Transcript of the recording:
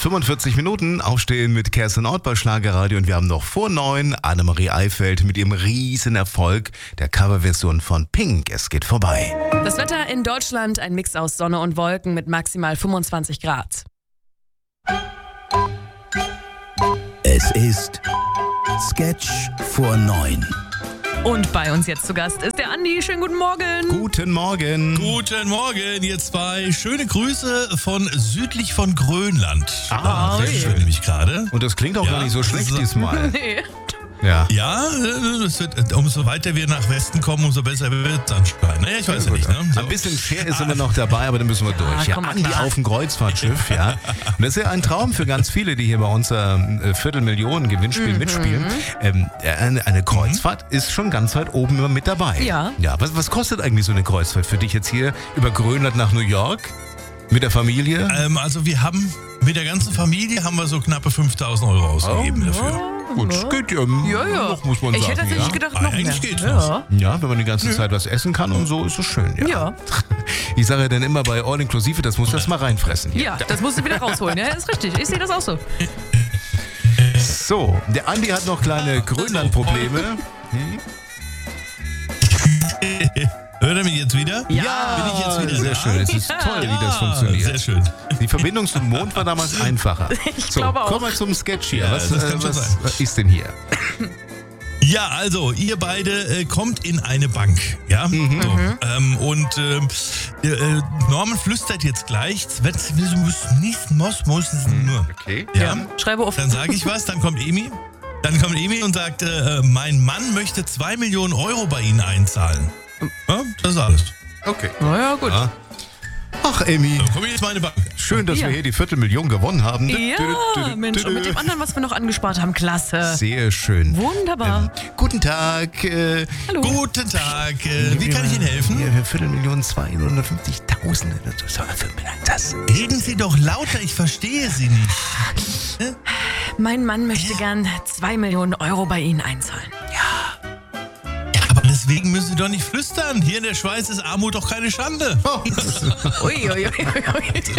45 Minuten aufstehen mit Kerstin Ott bei Schlagerradio und wir haben noch vor 9 Annemarie Eifeld mit ihrem riesen Erfolg der Coverversion von Pink. Es geht vorbei. Das Wetter in Deutschland, ein Mix aus Sonne und Wolken mit maximal 25 Grad. Es ist Sketch vor 9. Und bei uns jetzt zu Gast ist der Andi. Schönen guten Morgen. Guten Morgen. Guten Morgen, ihr zwei. Schöne Grüße von südlich von Grönland. Sehr schön nämlich gerade. Und das klingt auch gar nicht so schlecht diesmal. Nee. Ja. Ja, es wird, umso weiter wir nach Westen kommen, umso besser wird es anscheinend. Naja, ich weiß ja nicht. Ne? So. Ein bisschen Share ist immer noch dabei, aber dann müssen wir durch. Ja, komm mal Andi klar. auf dem Kreuzfahrtschiff, ja. Und das ist ja ein Traum für ganz viele, die hier bei unser Viertelmillionen-Gewinnspiel mitspielen. Eine Kreuzfahrt ist schon ganz weit oben immer mit dabei. Ja. Ja, was kostet eigentlich so eine Kreuzfahrt für dich jetzt hier über Grönland nach New York? Mit der Familie? Also wir haben mit der ganzen Familie haben wir so knappe 5.000 Euro ausgegeben dafür. Gut, geht ja. Ja. Noch, muss man Ich sagen. hätte tatsächlich gedacht, noch mehr. Eigentlich geht's Ja. Ja, wenn man die ganze Zeit was essen kann und so, ist es schön. Ja. Ja. Ich sage ja dann immer bei All Inclusive, das muss das mal reinfressen hier. Ja, das musst du wieder rausholen. Ja, ist richtig. Ich sehe das auch so. So, der Andi hat noch kleine Grönland-Probleme. Hört er mich jetzt wieder? Ja. Bin ich jetzt wieder Sehr da? schön. Es ist toll, wie das funktioniert. Sehr schön. Die Verbindung zum Mond war damals einfacher. Ich So, glaube auch. kommen wir zum Sketch hier. Ja, Was das kann schon sein. ist denn hier? Ja, also, ihr beide kommt in eine Bank, ja? So, Norman flüstert jetzt gleich, Okay. ja? Schreibe auf. Dann sage ich was, dann kommt Emi und sagt, mein Mann möchte 2 Millionen Euro bei Ihnen einzahlen. Ja, das ist alles. Okay. Na ja, gut. Ja. Ach, Emi, Dann komme ich jetzt mal in eine Bank. schön, dass Ja. wir hier die Viertelmillion gewonnen haben. Ja, Mensch. Und mit dem anderen, was wir noch angespart haben, klasse. Sehr schön. Wunderbar. Guten Tag. Hallo. Guten Tag, wie kann ich Ihnen helfen? Hier, Viertelmillion, 250.000. Das. Reden Sie doch lauter, ich verstehe Sie nicht. Mein Mann möchte gern 2 Millionen Euro bei Ihnen einzahlen. Ja, aber deswegen müssen Sie doch nicht flüstern. Hier in der Schweiz ist Armut doch keine Schande. Ui, ui, ui, ui.